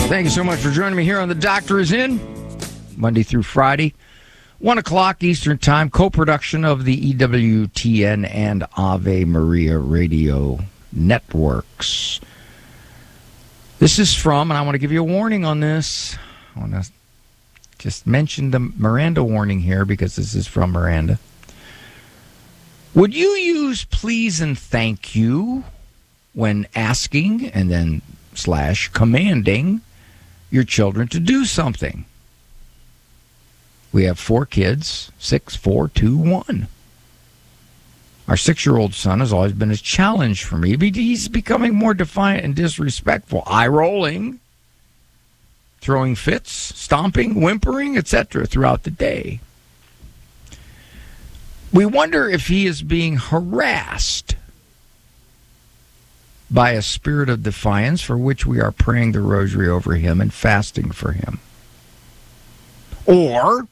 Thank you so much for joining me here on The Doctor Is In, Monday through Friday, 1 o'clock Eastern Time, co-production of the EWTN and Ave Maria radio networks. This is from, and I want to give you a warning on this. I want to just mention the Miranda warning here because this is from Miranda. Would you use please and thank you when asking and then / commanding your children to do something? We have 4 kids, 6, 4, 2, 1. Our 6-year-old son has always been a challenge for me. He's becoming more defiant and disrespectful, eye-rolling, throwing fits, stomping, whimpering, etc. throughout the day. We wonder if he is being harassed by a spirit of defiance for which we are praying the rosary over him and fasting for him. Or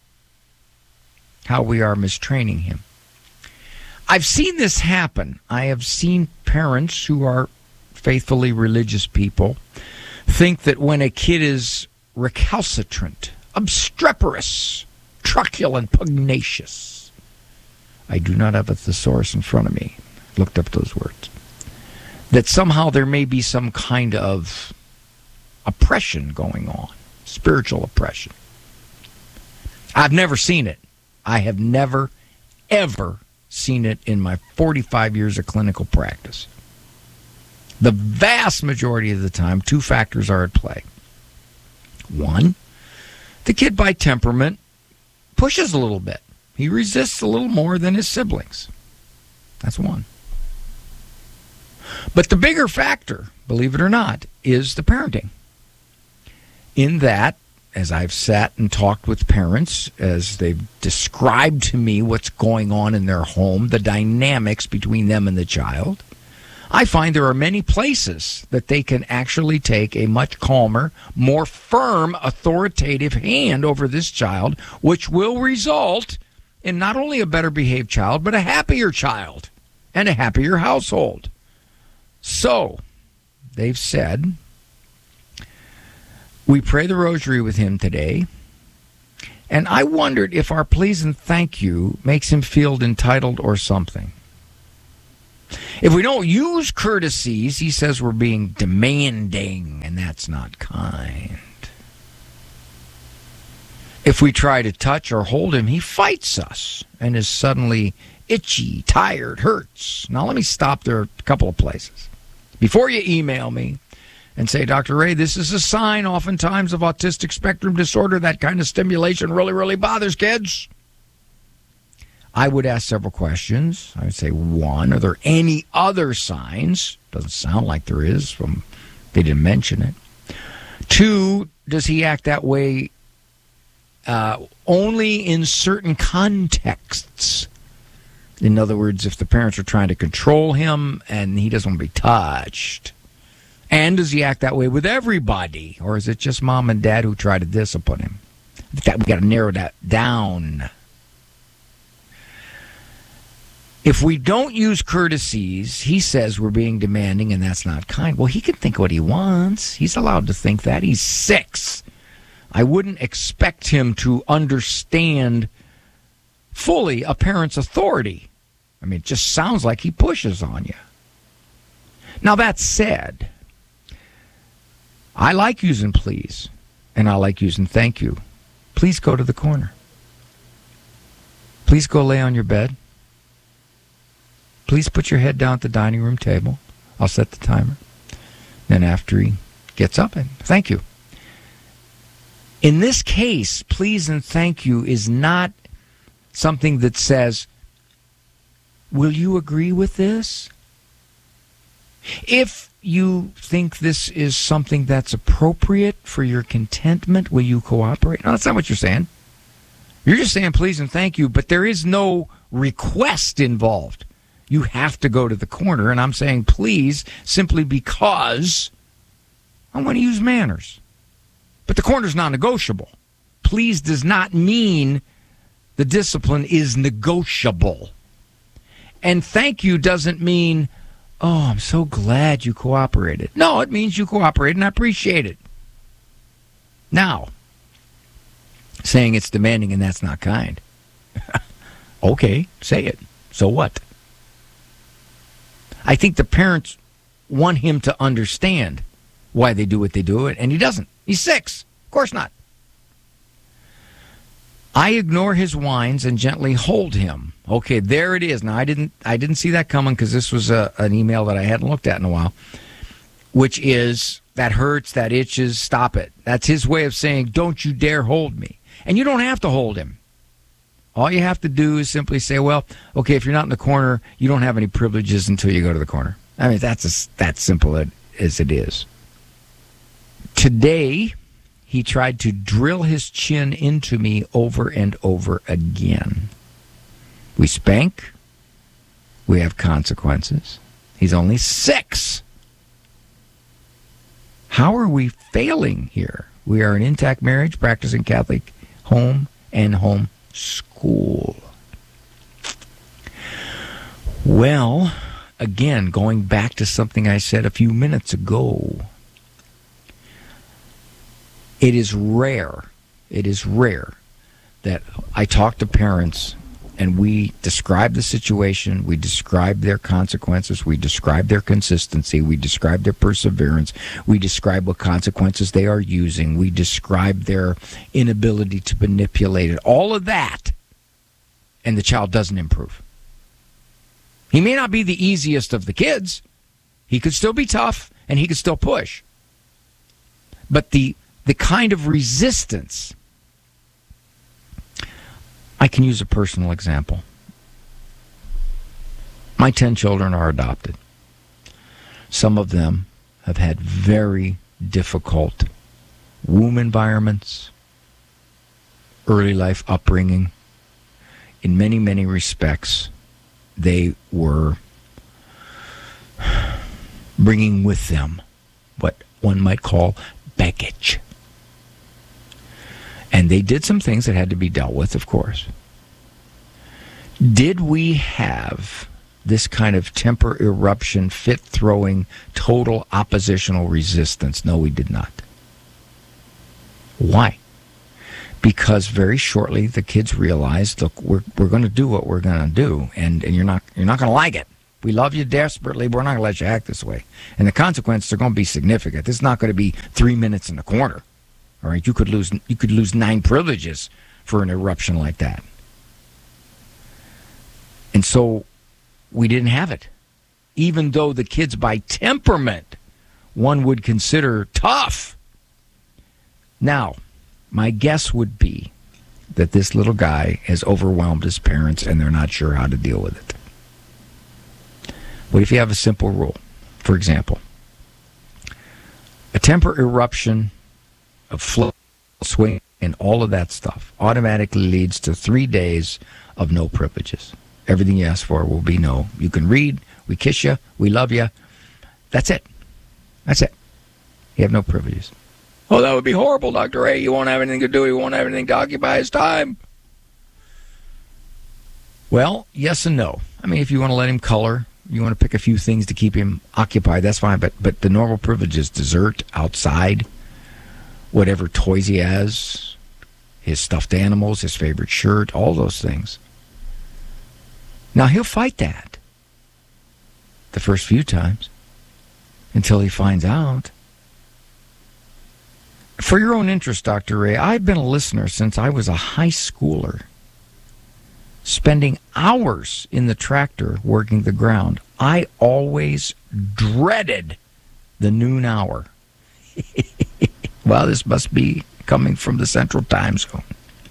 how we are mistraining him. I've seen this happen. I have seen parents who are faithfully religious people think that when a kid is recalcitrant, obstreperous, truculent, pugnacious. I do not have a thesaurus in front of me. I looked up those words. That somehow there may be some kind of oppression going on, spiritual oppression. I've never seen it. I have never, ever seen it in my 45 years of clinical practice. The vast majority of the time, 2 factors are at play. 1, the kid by temperament pushes a little bit. He resists a little more than his siblings. That's 1. But the bigger factor, believe it or not, is the parenting. In that, as I've sat and talked with parents, as they've described to me what's going on in their home, the dynamics between them and the child, I find there are many places that they can actually take a much calmer, more firm, authoritative hand over this child, which will result in not only a better behaved child, but a happier child and a happier household. So, they've said, we pray the rosary with him today, and I wondered if our please and thank you makes him feel entitled or something. If we don't use courtesies, he says we're being demanding, and that's not kind. If we try to touch or hold him, he fights us and is suddenly itchy, tired, hurts. Now, let me stop there a couple of places. Before you email me and say, Dr. Ray, this is a sign oftentimes of autistic spectrum disorder, that kind of stimulation really, really bothers kids, I would ask several questions. I would say, 1, are there any other signs? Doesn't sound like there is. They didn't mention it. 2, does he act that way only in certain contexts? In other words, if the parents are trying to control him and he doesn't want to be touched. And does he act that way with everybody? Or is it just mom and dad who try to discipline him? We got to narrow that down. If we don't use courtesies, he says we're being demanding and that's not kind. Well, he can think what he wants. He's allowed to think that. He's 6. I wouldn't expect him to understand fully a parent's authority. I mean, it just sounds like he pushes on you. Now, that said, I like using please, and I like using thank you. Please go to the corner. Please go lay on your bed. Please put your head down at the dining room table. I'll set the timer. Then after he gets up, and thank you. In this case, please and thank you is not something that says, will you agree with this? If you think this is something that's appropriate for your contentment, will you cooperate? No, that's not what you're saying. You're just saying please and thank you, but there is no request involved. You have to go to the corner, and I'm saying please simply because I want to use manners. But the corner's non-negotiable. Please does not mean the discipline is negotiable. And thank you doesn't mean, oh, I'm so glad you cooperated. No, it means you cooperated and I appreciate it. Now, saying it's demanding and that's not kind. Okay, say it. So what? I think the parents want him to understand why they do what they do, and he doesn't. He's 6. Of course not. I ignore his whines and gently hold him. Okay, there it is. Now, I didn't see that coming because this was an email that I hadn't looked at in a while, which is, that hurts, that itches, stop it. That's his way of saying, don't you dare hold me. And you don't have to hold him. All you have to do is simply say, well, okay, if you're not in the corner, you don't have any privileges until you go to the corner. I mean, that's that simple as it is. Today, he tried to drill his chin into me over and over again. We spank. We have consequences. He's only 6. How are we failing here? We are an intact marriage, practicing Catholic home and home school. Well, again, going back to something I said a few minutes ago, it is rare that I talk to parents and we describe the situation, we describe their consequences, we describe their consistency, we describe their perseverance, we describe what consequences they are using, we describe their inability to manipulate it, all of that, and the child doesn't improve. He may not be the easiest of the kids. He could still be tough, and he could still push. But the kind of resistance... I can use a personal example. My 10 children are adopted. Some of them have had very difficult womb environments, early life upbringing. In many, many respects, they were bringing with them what one might call baggage. And they did some things that had to be dealt with, of course. Did we have this kind of temper eruption, fit-throwing, total oppositional resistance? No, we did not. Why? Because very shortly the kids realized, look, we're going to do what we're going to do, and you're not going to like it. We love you desperately, but we're not going to let you act this way. And the consequences are going to be significant. This is not going to be 3 minutes in the corner. All right, you could lose 9 privileges for an eruption like that. And so we didn't have it. Even though the kids by temperament one would consider tough. Now, my guess would be that this little guy has overwhelmed his parents and they're not sure how to deal with it. What if you have a simple rule? For example, a temper eruption of flow, swing, and all of that stuff automatically leads to 3 days of no privileges. Everything you ask for will be no. You can read, we kiss you, we love you. That's it. That's it. You have no privileges. Oh, that would be horrible, Dr. A. You won't have anything to do. You won't have anything to occupy his time. Well, yes and no. I mean, if you want to let him color, you want to pick a few things to keep him occupied, that's fine. But the normal privileges, dessert, outside, whatever toys he has, his stuffed animals, his favorite shirt, all those things. Now, he'll fight that the first few times until he finds out. For your own interest, Dr. Ray, I've been a listener since I was a high schooler, spending hours in the tractor working the ground. I always dreaded the noon hour. Well, this must be coming from the Central Time Zone.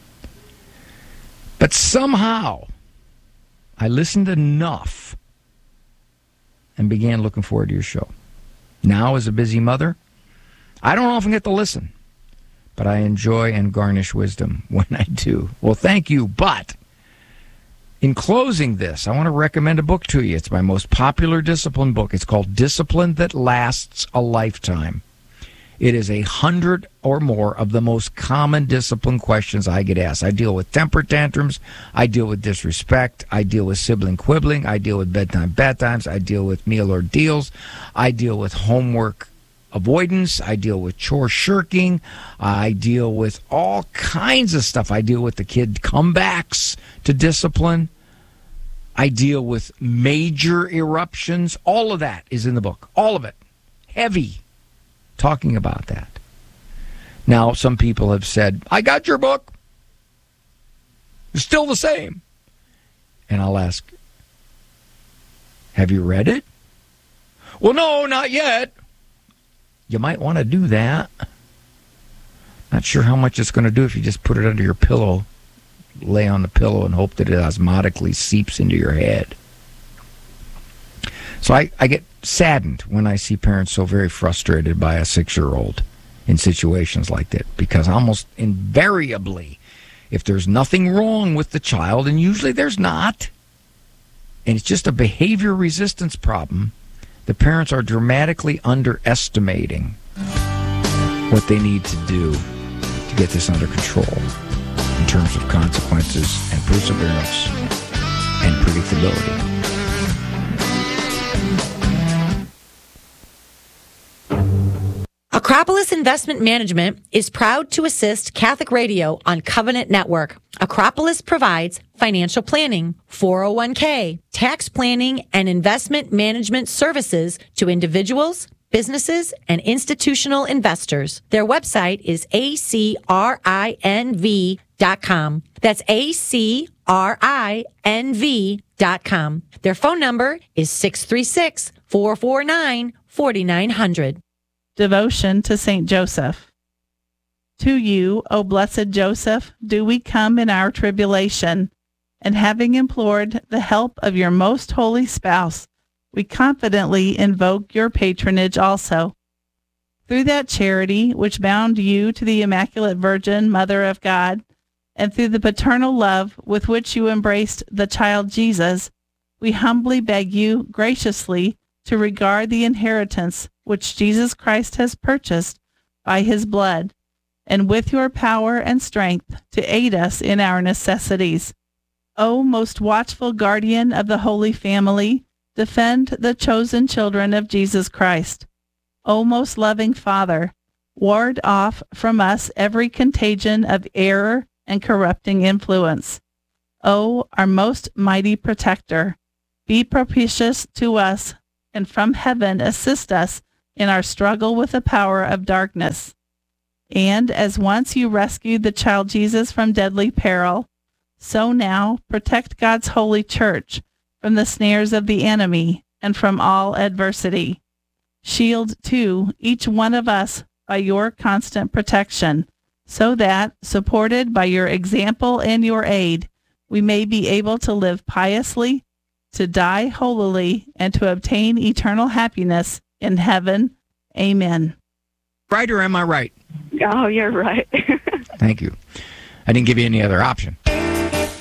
But somehow, I listened enough and began looking forward to your show. Now, as a busy mother, I don't often get to listen, but I enjoy and garnish wisdom when I do. Well, thank you, but in closing this, I want to recommend a book to you. It's my most popular discipline book. It's called Discipline That Lasts a Lifetime. It is 100 or more of the most common discipline questions I get asked. I deal with temper tantrums. I deal with disrespect. I deal with sibling quibbling. I deal with bedtime bad times. I deal with meal ordeals. I deal with homework avoidance. I deal with chore shirking. I deal with all kinds of stuff. I deal with the kid comebacks to discipline. I deal with major eruptions. All of that is in the book. All of it. Heavy. Talking about that. Now, some people have said, I got your book. It's still the same. And I'll ask, have you read it? Well, no, not yet. You might want to do that. Not sure how much it's going to do if you just put it under your pillow, lay on the pillow, and hope that it osmotically seeps into your head. So I get saddened when I see parents so very frustrated by a 6-year-old in situations like that, because almost invariably, if there's nothing wrong with the child, and usually there's not, and it's just a behavior resistance problem, the parents are dramatically underestimating what they need to do to get this under control in terms of consequences and perseverance and predictability. Acropolis Investment Management is proud to assist Catholic Radio on Covenant Network. Acropolis provides financial planning, 401k, tax planning, and investment management services to individuals, businesses, and institutional investors. Their website is acrinv.com. That's acrinv.com. Their phone number is 636-449-4900. Devotion to Saint Joseph. To you, O blessed Joseph, do we come in our tribulation, and having implored the help of your most holy spouse, we confidently invoke your patronage also. Through that charity which bound you to the Immaculate Virgin, Mother of God, and through the paternal love with which you embraced the child Jesus, we humbly beg you graciously to regard the inheritance which Jesus Christ has purchased by his blood, and with your power and strength to aid us in our necessities. O most watchful guardian of the Holy Family, defend the chosen children of Jesus Christ. O most loving Father, ward off from us every contagion of error and corrupting influence. O our most mighty protector, be propitious to us, and from heaven assist us in our struggle with the power of darkness. And as once you rescued the child Jesus from deadly peril, so now protect God's holy church from the snares of the enemy and from all adversity. Shield, too, each one of us by your constant protection, so that, supported by your example and your aid, we may be able to live piously, to die holily, and to obtain eternal happiness in heaven. Amen. Right, or am I right? Oh, you're right. Thank you. I didn't give you any other option.